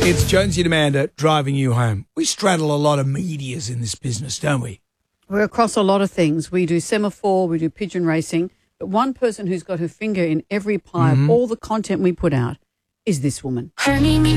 It's Jonesy and Amanda driving you home. We straddle a lot of medias in this business, don't we? We're across a lot of things. We do semaphore, we do pigeon racing, but one person who's got her finger in every pie of all the content we put out is this woman.